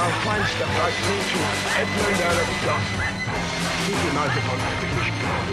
our fine stuff like nature, Edmund Earl of Johnson. Keep your eyes upon the British.